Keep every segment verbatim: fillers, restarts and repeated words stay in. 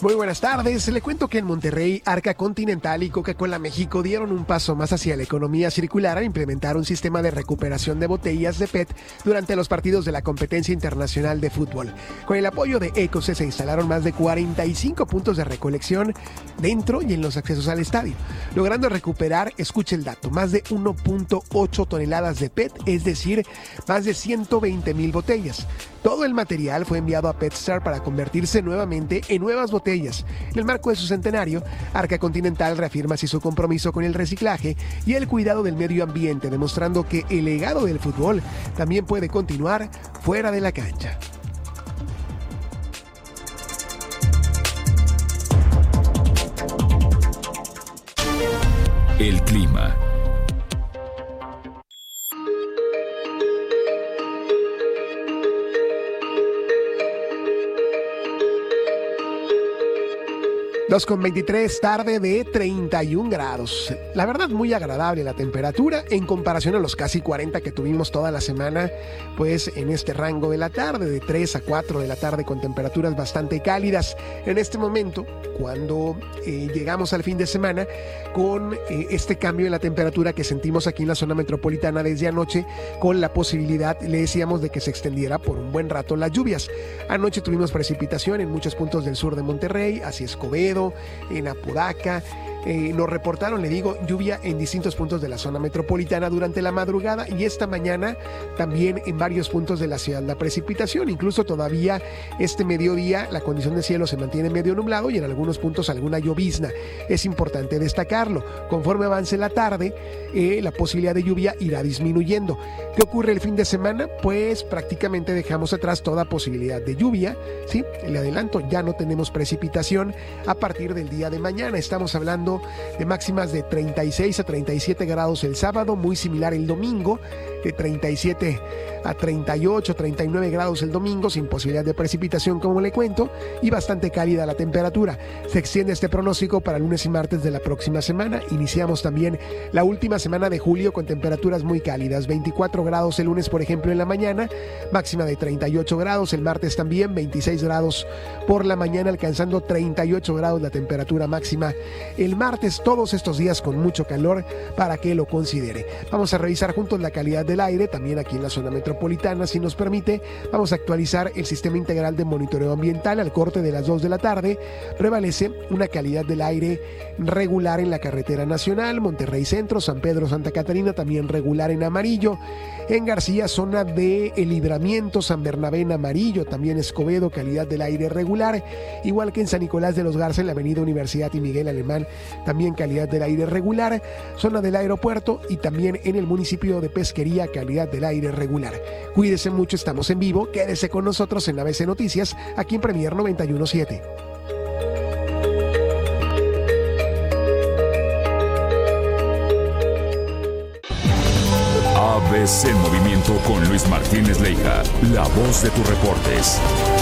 Muy buenas tardes. Le cuento que en Monterrey, Arca Continental y Coca-Cola México dieron un paso más hacia la economía circular al implementar un sistema de recuperación de botellas de P E T durante los partidos de la competencia internacional de fútbol. Con el apoyo de Ecose se instalaron más de cuarenta y cinco puntos de recolección dentro y en los accesos al estadio, logrando recuperar, escuche el dato, más de uno punto ocho toneladas de P E T, es decir, más de ciento veinte mil botellas. Todo el material fue enviado a PetStar para convertirse nuevamente en nuevas botellas. En el marco de su centenario, Arca Continental reafirma así su compromiso con el reciclaje y el cuidado del medio ambiente, demostrando que el legado del fútbol también puede continuar fuera de la cancha. El clima. dos con veintitrés, tarde de treinta y un grados. La verdad, muy agradable la temperatura en comparación a los casi cuarenta que tuvimos toda la semana, pues en este rango de la tarde, de tres a cuatro de la tarde, con temperaturas bastante cálidas. En este momento, cuando eh, llegamos al fin de semana, con eh, este cambio en la temperatura que sentimos aquí en la zona metropolitana desde anoche, con la posibilidad, le decíamos, de que se extendiera por un buen rato las lluvias. Anoche tuvimos precipitación en muchos puntos del sur de Monterrey, hacia Escobedo, en Apodaca. Eh, nos reportaron, le digo, lluvia en distintos puntos de la zona metropolitana durante la madrugada y esta mañana también en varios puntos de la ciudad. La precipitación, incluso todavía este mediodía, la condición de cielo se mantiene medio nublado y en algunos puntos alguna llovizna. Es importante destacarlo. Conforme avance la tarde, eh, la posibilidad de lluvia irá disminuyendo. ¿Qué ocurre el fin de semana? Pues prácticamente dejamos atrás toda posibilidad de lluvia, ¿sí? Le adelanto, ya no tenemos precipitación a partir del día de mañana. Estamos hablando de máximas de treinta y seis a treinta y siete grados el sábado, muy similar el domingo, de treinta y siete a treinta y ocho, treinta y nueve grados el domingo, sin posibilidad de precipitación, como le cuento, y bastante cálida la temperatura. Se extiende este pronóstico para lunes y martes de la próxima semana. Iniciamos también la última semana de julio con temperaturas muy cálidas, veinticuatro grados el lunes, por ejemplo, en la mañana, máxima de treinta y ocho grados, el martes también veintiséis grados por la mañana, alcanzando treinta y ocho grados la temperatura máxima el martes. Todos estos días con mucho calor para que lo considere. Vamos a revisar juntos la calidad del aire, también aquí en la zona metropolitana, si nos permite. Vamos a actualizar el sistema integral de monitoreo ambiental. Al corte de las dos de la tarde prevalece una calidad del aire regular en la carretera nacional, Monterrey Centro, San Pedro, Santa Catarina, también regular en amarillo. En García, zona de El Libramiento, San Bernabé en amarillo, también Escobedo, calidad del aire regular, igual que en San Nicolás de los Garza, en la avenida Universidad y Miguel Alemán, también calidad del aire regular, zona del aeropuerto y también en el municipio de Pesquería, calidad del aire regular. Cuídese mucho, estamos en vivo, quédese con nosotros en A B C Noticias, aquí en Premier noventa y uno punto siete. A B C Movimiento con Luis Martínez Leija, la voz de tus reportes.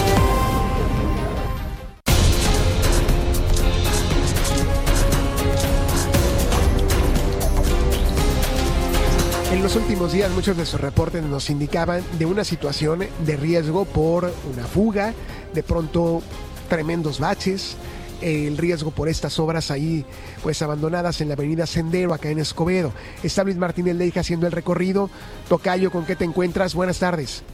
En los últimos días muchos de sus reportes nos indicaban de una situación de riesgo por una fuga, de pronto tremendos baches, el riesgo por estas obras ahí pues abandonadas en la avenida Sendero, acá en Escobedo. Está Luis Martínez Leija haciendo el recorrido. Tocayo, ¿con qué te encuentras? Buenas tardes.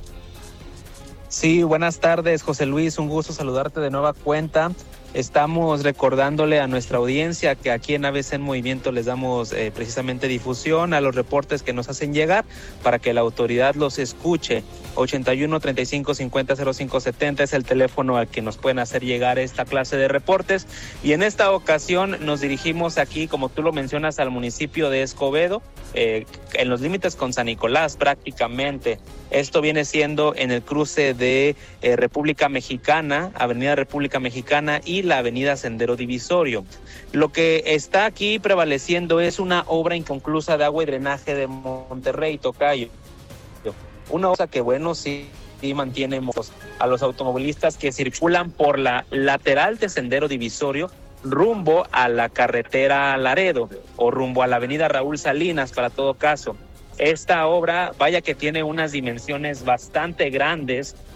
Sí, buenas tardes, José Luis, un gusto saludarte de nueva cuenta. Estamos recordándole a nuestra audiencia que aquí en A B C en Movimiento les damos eh, precisamente difusión a los reportes que nos hacen llegar para que la autoridad los escuche. ochenta y uno, treinta y cinco, cincuenta, cero cinco setenta es el teléfono al que nos pueden hacer llegar esta clase de reportes. Y en esta ocasión nos dirigimos aquí, como tú lo mencionas, al municipio de Escobedo, eh, en los límites con San Nicolás prácticamente. Esto viene siendo en el cruce de eh, República Mexicana, Avenida República Mexicana y la Avenida Sendero Divisorio. Lo que está aquí prevaleciendo es una obra inconclusa de agua y drenaje de Monterrey, Tocayo. Una cosa que, bueno, sí, sí mantenemos a los automovilistas que circulan por la lateral de Sendero Divisorio rumbo a la carretera Laredo o rumbo a la Avenida Raúl Salinas, para todo caso. Esta obra, vaya que tiene unas dimensiones bastante grandes,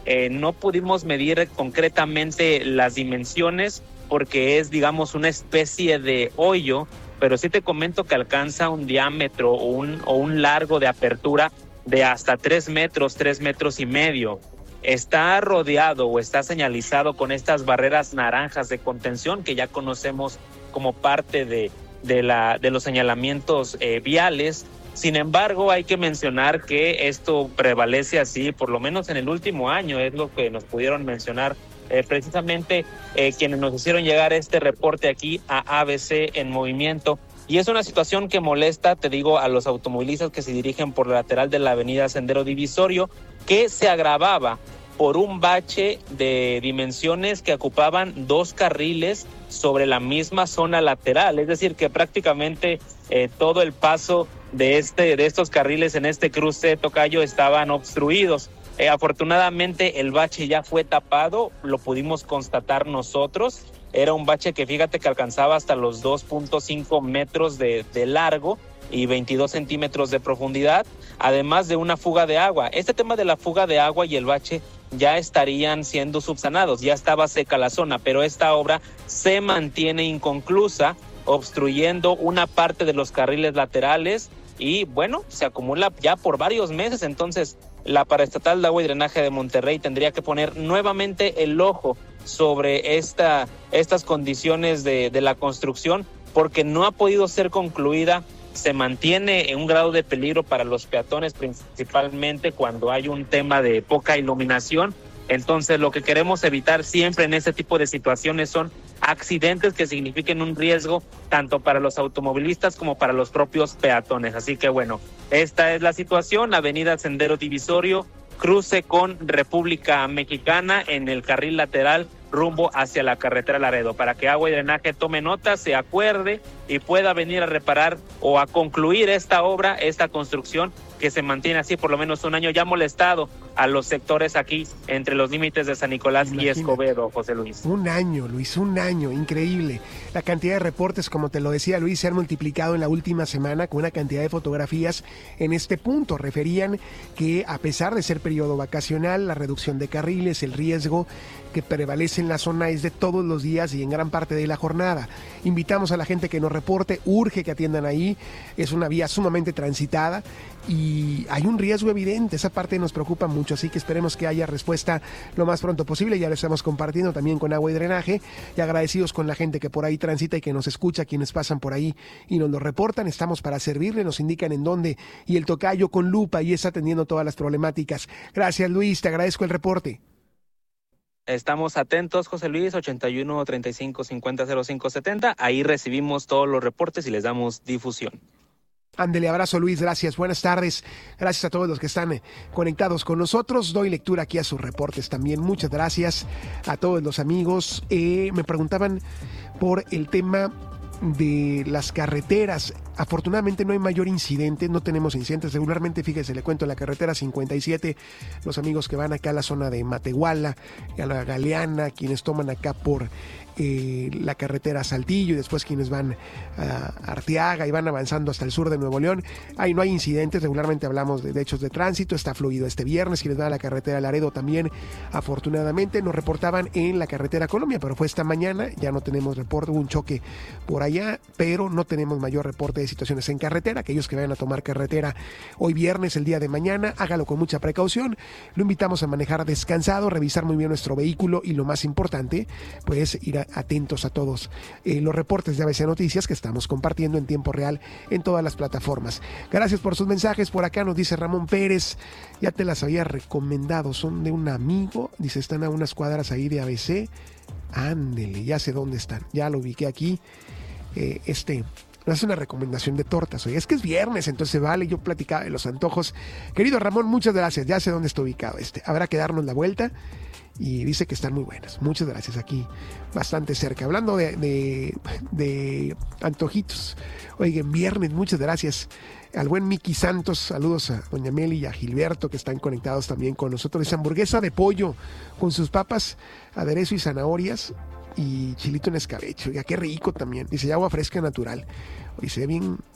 Eh, no pudimos medir concretamente las dimensiones porque es, digamos, una especie de hoyo, pero sí te comento que alcanza un diámetro o un, o un largo de apertura de hasta tres metros, tres metros y medio. Está rodeado o está señalizado con estas barreras naranjas de contención que ya conocemos como parte de, de, la, de los señalamientos eh, viales. Sin embargo, hay que mencionar que esto prevalece así, por lo menos en el último año, es lo que nos pudieron mencionar eh, precisamente eh, quienes nos hicieron llegar este reporte aquí a A B C en Movimiento. Y es una situación que molesta, te digo, a los automovilistas que se dirigen por la lateral de la avenida Sendero Divisorio, que se agravaba por un bache de dimensiones que ocupaban dos carriles sobre la misma zona lateral. Es decir, que prácticamente eh, todo el paso de, este, de estos carriles en este cruce, Tocayo, estaban obstruidos. Eh, afortunadamente el bache ya fue tapado, lo pudimos constatar nosotros. Era un bache que fíjate que alcanzaba hasta los dos punto cinco metros de, de largo y veintidós centímetros de profundidad, además de una fuga de agua. Este tema de la fuga de agua y el bache ya estarían siendo subsanados, ya estaba seca la zona, pero esta obra se mantiene inconclusa, obstruyendo una parte de los carriles laterales y bueno, se acumula ya por varios meses. Entonces la Paraestatal de Agua y Drenaje de Monterrey tendría que poner nuevamente el ojo sobre esta, estas condiciones de, de la construcción, porque no ha podido ser concluida. Se mantiene en un grado de peligro para los peatones, principalmente cuando hay un tema de poca iluminación. Entonces, lo que queremos evitar siempre en este tipo de situaciones son accidentes que signifiquen un riesgo tanto para los automovilistas como para los propios peatones. Así que bueno, esta es la situación. Avenida Sendero Divisorio, cruce con República Mexicana en el carril lateral rumbo hacia la carretera Laredo, para que Agua y Drenaje tome nota, se acuerde y pueda venir a reparar o a concluir esta obra, esta construcción que se mantiene así por lo menos un año, ya molestado a los sectores aquí entre los límites de San Nicolás Imagínate. y Escobedo, José Luis. Un año, Luis, un año, increíble. La cantidad de reportes, como te lo decía Luis, se han multiplicado en la última semana con una cantidad de fotografías en este punto. Referían que a pesar de ser periodo vacacional, la reducción de carriles, el riesgo que prevalece en la zona es de todos los días y en gran parte de la jornada. Invitamos a la gente que nos reporte, urge que atiendan ahí, es una vía sumamente transitada y hay un riesgo evidente, esa parte nos preocupa mucho, así que esperemos que haya respuesta lo más pronto posible. Ya lo estamos compartiendo también con Agua y Drenaje y agradecidos con la gente que por ahí transita y que nos escucha, quienes pasan por ahí y nos lo reportan. Estamos para servirle, nos indican en dónde, y el tocayo con lupa y está atendiendo todas las problemáticas. Gracias, Luis, te agradezco el reporte. Estamos atentos, José Luis, ochenta y uno, treinta y cinco, cincuenta, cero cinco, setenta. Ahí recibimos todos los reportes y les damos difusión. Ándele, abrazo, Luis, gracias, buenas tardes. Gracias a todos los que están eh, conectados con nosotros. Doy lectura aquí a sus reportes también. Muchas gracias a todos los amigos. Eh, me preguntaban por el tema de las carreteras. Afortunadamente no hay mayor incidente, no tenemos incidentes regularmente. Fíjese, le cuento, la carretera cincuenta y siete, los amigos que van acá a la zona de Matehuala, a la Galeana, quienes toman acá por eh, la carretera Saltillo y después quienes van a Arteaga y van avanzando hasta el sur de Nuevo León, ahí no hay incidentes. Regularmente hablamos de, de hechos de tránsito, está fluido este viernes. Quienes van a la carretera Laredo también, afortunadamente, nos reportaban en la carretera Colombia, pero fue esta mañana, ya no tenemos reporte, hubo un choque por allá, pero no tenemos mayor reporte de situaciones en carretera. Aquellos que vayan a tomar carretera hoy viernes, el día de mañana, hágalo con mucha precaución. Lo invitamos a manejar descansado, revisar muy bien nuestro vehículo y lo más importante, pues ir a, atentos a todos eh, los reportes de A B C Noticias que estamos compartiendo en tiempo real en todas las plataformas. Gracias por sus mensajes. Por acá nos dice Ramón Pérez, ya te las había recomendado, son de un amigo, dice, están a unas cuadras ahí de A B C. Ándele, ya sé dónde están, ya lo ubiqué aquí. Eh, este no es una recomendación de tortas, oye, es que es viernes, entonces vale, yo platicaba de los antojos. Querido Ramón, muchas gracias, ya sé dónde está ubicado este, habrá que darnos la vuelta. Y dice que están muy buenas. Muchas gracias, aquí bastante cerca. Hablando de, de, de antojitos, oigan, viernes, muchas gracias al buen Miki Santos. Saludos a doña Meli y a Gilberto, que están conectados también con nosotros. Dice hamburguesa de pollo con sus papas, aderezo y zanahorias y chilito en escabeche. Oiga, qué rico también. Dice agua fresca natural. Oye, se ve bien,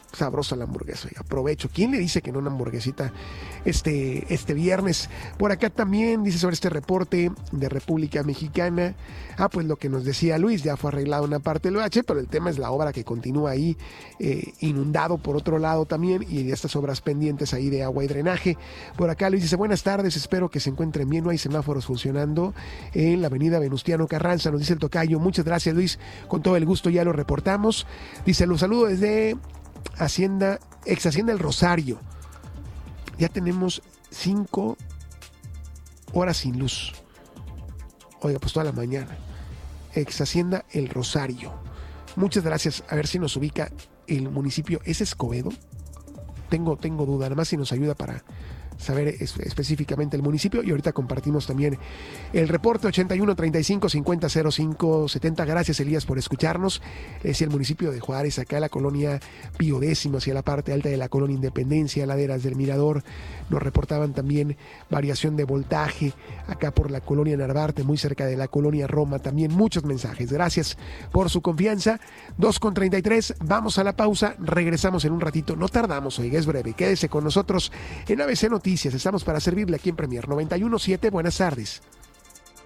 sabrosa la hamburguesa. Aprovecho. ¿Quién le dice que no una hamburguesita este, este viernes? Por acá también dice sobre este reporte de República Mexicana. Ah, pues lo que nos decía Luis, ya fue arreglado una parte del O H, pero el tema es la obra que continúa ahí, eh, inundado por otro lado también, y estas obras pendientes ahí de agua y drenaje. Por acá Luis dice, buenas tardes, espero que se encuentren bien, no hay semáforos funcionando en la avenida Venustiano Carranza, nos dice el tocayo. Muchas gracias, Luis, con todo el gusto ya lo reportamos. Dice, los saludo desde Hacienda, ex Hacienda El Rosario. Ya tenemos cinco horas sin luz. Oiga, pues toda la mañana. Ex Hacienda El Rosario. Muchas gracias. A ver si nos ubica el municipio. ¿Es Escobedo? Tengo, tengo duda. Nada más si nos ayuda para saber es, específicamente el municipio, y ahorita compartimos también el reporte. Ochenta y uno, treinta y cinco, cincuenta, cero cinco, setenta. Gracias, Elías, por escucharnos. Es el municipio de Juárez, acá la colonia Pío X, hacia la parte alta de la colonia Independencia, laderas del Mirador. Nos reportaban también variación de voltaje acá por la colonia Narvarte, muy cerca de la colonia Roma. También muchos mensajes. Gracias por su confianza. dos con treinta y tres, vamos a la pausa, regresamos en un ratito, no tardamos, oiga, es breve. Quédese con nosotros en A B C Noticias. Estamos para servirle aquí en Premier noventa y uno punto siete. Buenas tardes.